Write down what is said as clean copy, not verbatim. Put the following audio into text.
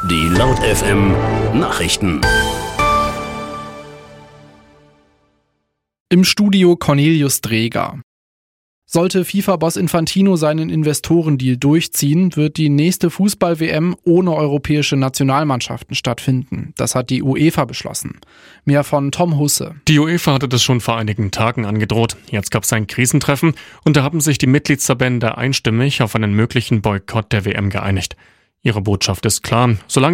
Die Laut FM Nachrichten. Im Studio Cornelius Dreger. Sollte FIFA-Boss Infantino seinen Investorendeal durchziehen, wird die nächste Fußball-WM ohne europäische Nationalmannschaften stattfinden. Das hat die UEFA beschlossen. Mehr von Tom Husse. Die UEFA hatte das schon vor einigen Tagen angedroht. Jetzt gab es ein Krisentreffen und da haben sich die Mitgliedsverbände einstimmig auf einen möglichen Boykott der WM geeinigt. Ihre Botschaft ist klar: Solange